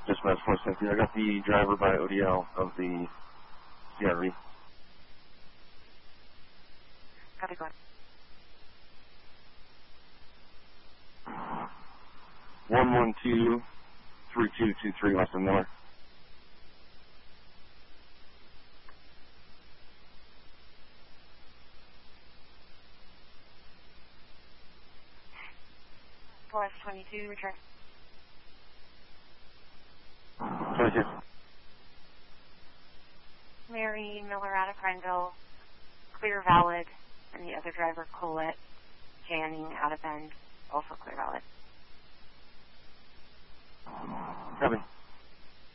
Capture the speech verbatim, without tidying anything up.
Dispatch four sixty. I got the driver by O D L of the C R V. Copy, go ahead. one one two, three two two three, Weston Miller. four S twenty-two, return. twenty-two. Mary Miller out of Prineville, clear valid, and the other driver, Colette Janning out of Bend, also clear valid. Copy.